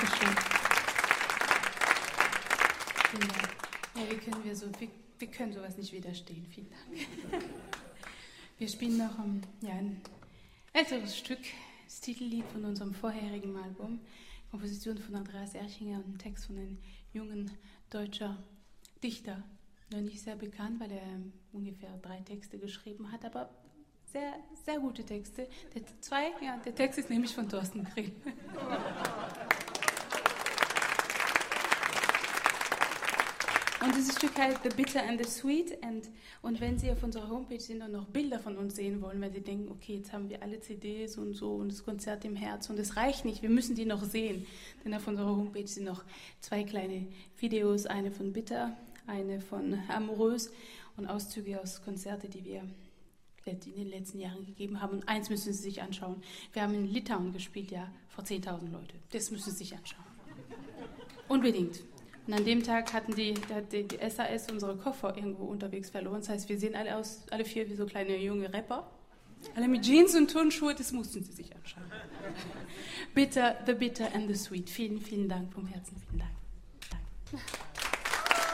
Dankeschön. Vielen Dank. Ja, wir können sowas nicht widerstehen. Vielen Dank. Wir spielen noch ein älteres Stück, das Titellied von unserem vorherigen Album, Komposition von Andreas Erchinger und ein Text von einem jungen deutscher Dichter. Noch nicht sehr bekannt, weil er ungefähr 3 Texte geschrieben hat, aber sehr, sehr gute Texte. Der Text ist nämlich von Thorsten Grill. Und dieses Stück heißt The Bitter and the Sweet. Und wenn Sie auf unserer Homepage sind und noch Bilder von uns sehen wollen, weil Sie denken, okay, jetzt haben wir alle CDs und so und das Konzert im Herz und es reicht nicht, wir müssen die noch sehen. Denn auf unserer Homepage sind noch 2 kleine Videos, eine von Bitter, eine von Amorös und Auszüge aus Konzerte, die wir in den letzten Jahren gegeben haben. Und eins müssen Sie sich anschauen. Wir haben in Litauen gespielt, ja, vor 10.000 Leute. Das müssen Sie sich anschauen. Unbedingt. Und an dem Tag hatten die SAS unsere Koffer irgendwo unterwegs verloren. Das heißt, wir sehen alle 4 wie so kleine junge Rapper. Alle mit Jeans und Turnschuhe, das mussten Sie sich anschauen. The Bitter and the Sweet. Vielen, vielen Dank vom Herzen. Vielen Dank.